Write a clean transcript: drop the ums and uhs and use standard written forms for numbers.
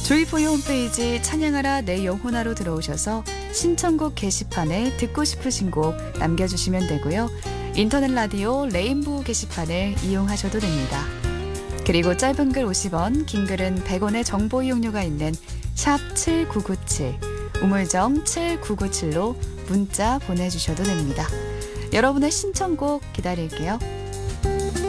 조이포유 홈페이지 찬양하라 내 영혼아로 들어오셔서 신청곡 게시판에 듣고 싶으신 곡 남겨주시면 되고요. 인터넷 라디오 레인보우 게시판을 이용하셔도 됩니다. 그리고 짧은 글 50원, 긴 글은 100원의 정보 이용료가 있는 샵 7997, 우물정 7997로 문자 보내주셔도 됩니다. 여러분의 신청곡 기다릴게요.